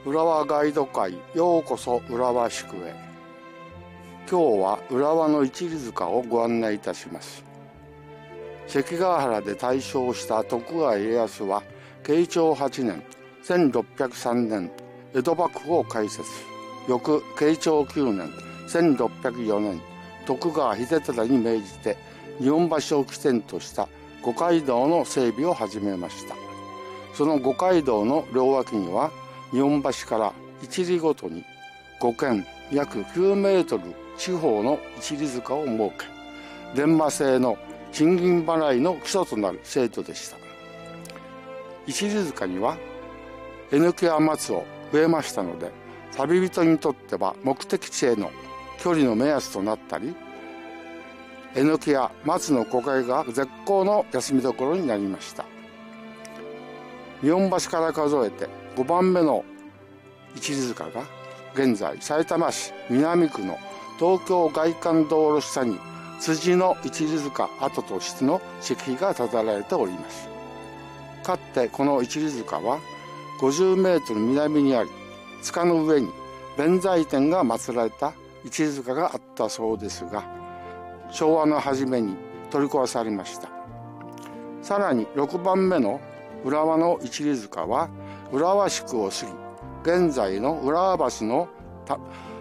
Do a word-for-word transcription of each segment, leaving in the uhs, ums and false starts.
浦和ガイド会ようこそ浦和宿へ。今日は浦和の一里塚をご案内いたします。関ヶ原で大勝した徳川家康は慶長はちねんせんろっぴゃくさんねん江戸幕府を開設。翌慶長きゅうねんせんろっぴゃくよねん徳川秀忠に命じて日本橋を起点とした五街道の整備を始めました。その五街道の両脇には日本橋から一里ごとにごけん約きゅうメートル四方の一里塚を設け、伝馬制の賃金払いの基礎となる制度でした。一里塚にはえのきや松を植えましたので、旅人にとっては目的地への距離の目安となったり、えのきや松の木陰が絶好の休みどころになりました。日本橋から数えてごばんめの一里塚が現在さいたま市南区の東京外環道路下に辻の一里塚跡としての石碑が建てられております。かつてこの一里塚はごじゅうメートル南にあり、塚の上に弁財天が祀られた一里塚があったそうですが、昭和の初めに取り壊されました。さらにろくばんめの浦和の一里塚は浦和宿を過ぎ、現在の浦和橋のた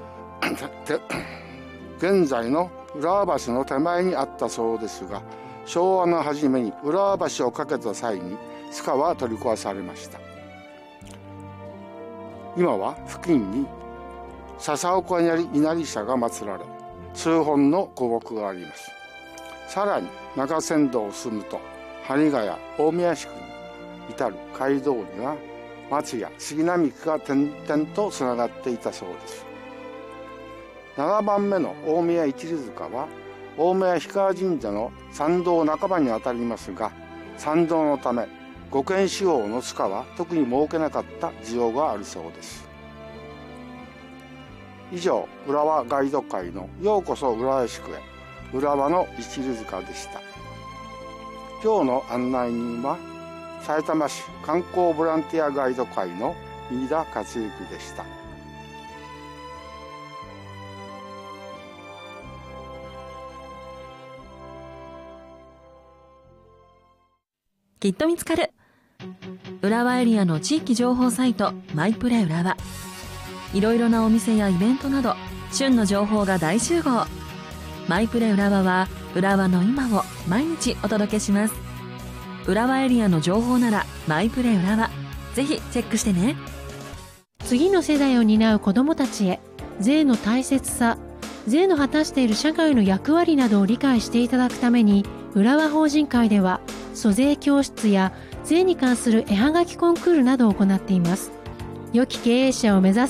現在の浦和橋の手前にあったそうですが、昭和の初めに浦和橋を架けた際に塚は取り壊されました。今は付近に笹岡稲荷社が祀られ、数本の古木があります。さらに中山道を進むと針ヶ谷大宮宿に至る街道には松や杉並木が点々とつながっていたそうです。ななばんめの大宮一里塚は大宮氷川神社の参道半ばにあたりますが、参道のため五軒四方の塚は特に設けなかった需要があるそうです。以上、浦和ガイド会のようこそ浦和宿へ浦和の一里塚でした。今日の案内人はさいたま市観光ボランティアガイド会の飯田克之でした。 きっと見つかる浦和エリアの地域情報サイトマイプレ浦和。いろいろなお店やイベントなど旬の情報が大集合。マイプレ浦和は浦和の今を毎日お届けします。浦和エリアの情報ならマイプレ浦和、ぜひチェックしてね。 次の世代を担う子どもたちへ税の大切さ、税の果たしている社会の役割などを理解していただくために、浦和法人会では租税教室や税に関する絵はがきコンクールなどを行っています。良き経営者を目指す